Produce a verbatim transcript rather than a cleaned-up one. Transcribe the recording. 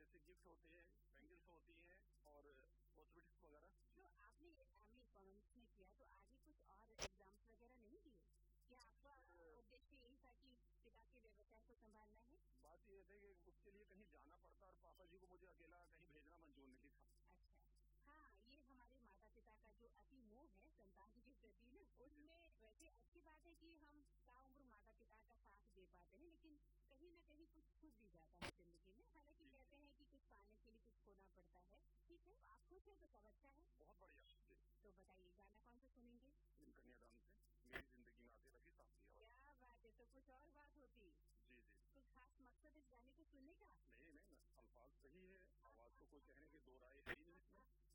जैसे गिफ्ट होते हैं, बैंगल्स होती हैं और कॉस्मेटिक्स वगैरह। जो आपने एमए इकोनॉमिक्स में किया तो आगे कुछ और एग्जाम्स वगैरह नहीं दिए? क्या आपका उद्देश्य यही था कि पिता के व्यवसाय को संभालना है? बात ये थी कि उसके लिए कहीं जाना पड़ता और पापा जी को मुझे अकेला कहीं भेजना मंजूर नहीं था। अच्छा, हाँ, ये हमारे माता पिता का जो अति मोह है संतान के प्रति ना, उसमें वैसे अच्छी बात है कि हम ताउम्र माता पिता का साथ दे पाते हैं, लेकिन कहीं न कहीं कुछ खुद भी जाता है जिंदगी में। हालांकि कहते हैं कि कुछ पाने के लिए कुछ खोना पड़ता है। ठीक है, आप खुश हैं तो सब अच्छा है। बहुत बढ़िया। तो बताइए गाना कौन सा सुनेंगे? कन्यादान से मेरी जिंदगी में आते रखी साथ दिया। क्या बात है, तो कुछ और बात होती। जी जी। कुछ खास मकसद इस गाने को सुनने का? नहीं नहीं, अल्फाज सही है, आवाज तो कोई कहने की दो राय है ही